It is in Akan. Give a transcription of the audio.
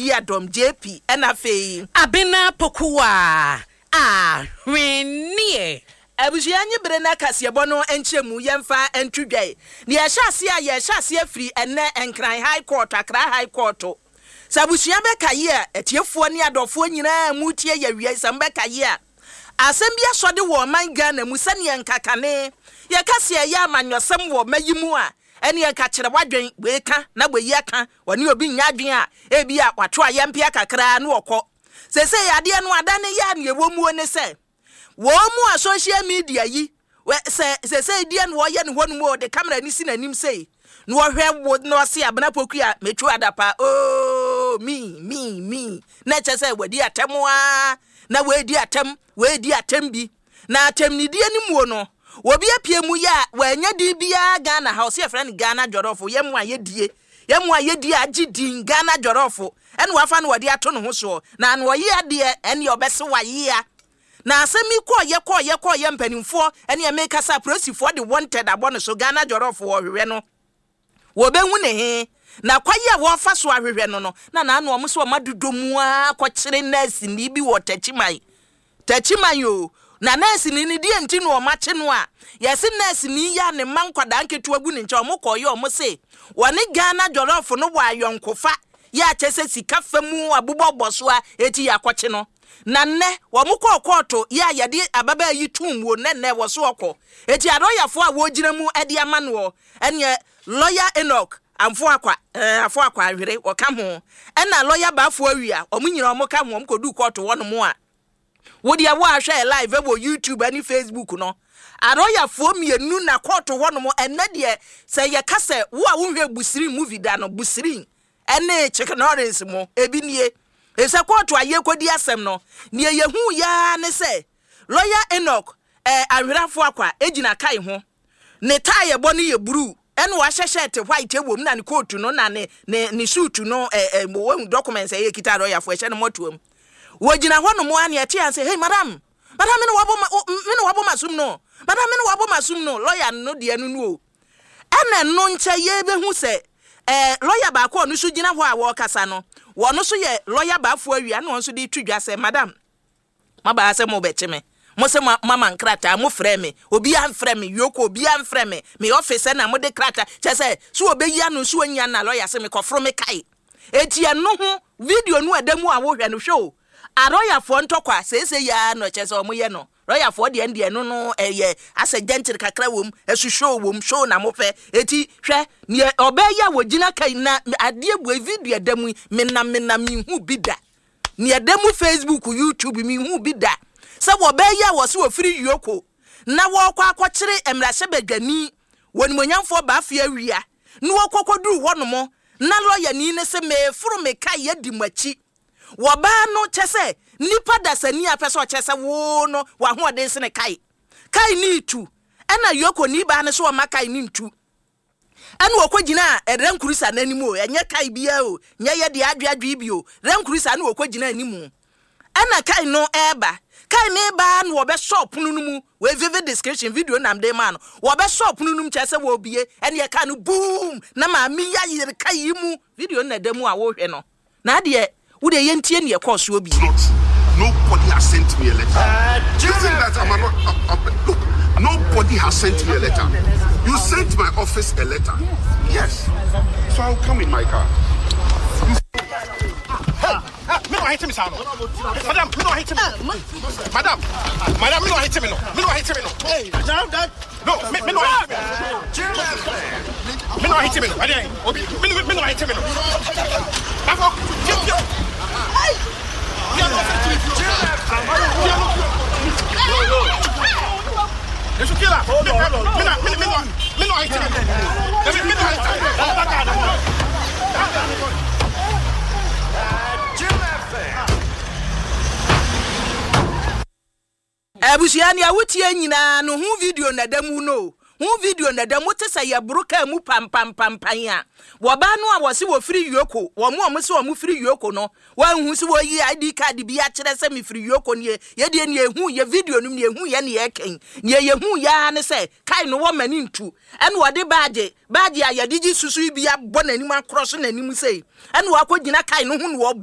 yi adom JP ena fe Abena Pokuwa hwenie Abusia nye bere na kasebo no enchemu yemfa entwudwai ne ya hyase afiri enne enkran high court Accra high court sabusia be kaye etiefo ne adofo nyina mu tie ya wi sambe kaye asem bi asode wo man Ghana mu sane nkakane ye kase ya amanyosem wo mayimu a ene ye ka kire wadwen we ka na boyi aka woni obi nya adwen a ebi a wato ayempia kakra na wokọ sese ya de no adane ya ne ewo mu ne se wo mu a social media yi se die no ye ne honu mu de camera ni si nanim sei no hwe wo no se Abena Pokuwa metu adapa oh me na chese wadi atemwa na wadi atem bi na atem ni die ni mu no obi apie mu ya wanya di bia Ghana house ya friend Ghana jorofo yemu ayedi agidin Ghana jorofo ene wafa no wadi ato no ho so na no ye ade ene obese waye ya na asemi kọ ye mpanimfo ene make asa prosifo de wanted abono so Ghana jorofo wo hwehwe no wo behu ne he na kwaye wo fa so ahwehwe no na anu omso o madodomu a kwakire nurse ni bi wo tachiman yo na nurse ni die nti no o mache no a yesi nurse ni ya ne mankwada nketu agu ne nche o mokoye o mo se woni Ghana jorofo no wa yonkofa ya chese sika famu abubọbọso a eti yakwache no na nne wo mukọ koto ya yade ababa yi tumwo nne wo so okọ eti adoyafo a wo gina mu ade amano ene lawyer Enoch amfo akwa ahwere wo ka ho ena lawyer baafo awia omunyira omuka ho omkodu koto wono mu a wodi awo ahwe live ebo YouTube ani Facebook no adoyafo mienu na koto wono mu enne de se ye kase wo a wo hwe busiri movie da no busiri ene chicken orange mo ebinie ese koto aye kodi asem no ne ye hu ya ne se lawyer Enoch ahwerafo akwa ejina kai ho ne tie bo ne ye blue ene wa hyehye white ewom na ne coat no na ne suit no wo documents ye kita lawyer fo ehye ne motuom wo gina ho no mo ane ete an say hey madam me no wabo masum no lawyer no de anu no ene no nche ye behu se lawyer ba ko no so gina ho a wo kasa no wo no so ye lawyer ba fo awia no so de twidwa se madam maba se mo beche me mo se mama nkrata mo frɛ me obi an frɛ me yoko obi an frɛ me me office na mo de krata che se so obeyi anu so anya na lawyer se me kofro me kai eti eno ho video no adamu a wo hwɛ no hwɛ lawyer fo ntokwa se ya no che se o mo ye no lawyer fo de ende no eye asa gentle kakra wom esu show na mo pɛ eti hwɛ ne obeya wo gina kai na ade ebu video adamu me na mi hu bi da ne adamu Facebook YouTube mi hu bi da se wo be ya wo se wo firi yoko na wo kwa akọkire emrahye badwani woni monyamfo ba afia wia na wo kokodu wono mo na lawyer ni ne se me furu me kai ya di machi wo ba no chese nipa dasani apeso chese wo no wa ho de se ne kai ni tu ena yoko ni ba ne so ma kai ni ntu ene wo kogina renkurisa nanimu enye kai bia o nye ye de adwadwe bi o renkurisa ne wo kogina animu ena kai no eba kai ne ba no be shop no mu we vivid description video nam de man wo be shop no num chese wo bie ene ye ka no boom na ma mi ya yire kai mu video na da mu a wo hwe no na de wo de ye ntie ne ye course obi nobody has sent me a letter do you think that look, nobody has sent me a letter. You sent my office a letter. Yes, so I'll come in my car. Me no hit me, sir. Madam, me no hit me. Madam, me no hit me. Me no hit me. Hey, no, me no hit me. Me no hit me. Me no hit me. Hey. You should kill her. Hold on. Me no hit me. Me no hit me. Abusiani awutie nyina no hu video na damu no hu video na damu te say yabruka mu pam ya wo ba no a wo se wo firi yoko wo mo se wo mu firi yoko no wa hu se wo yi ID card bi a kire se mi firi yoko ne ye de ne hu ye video no ne hu ye ne ye ken ne ye hu ya ne se kai no wo mani ntu ene wo de badge a ye digi susu bi a bo nanim akroso nanim sei ene wo akogina kai no hu no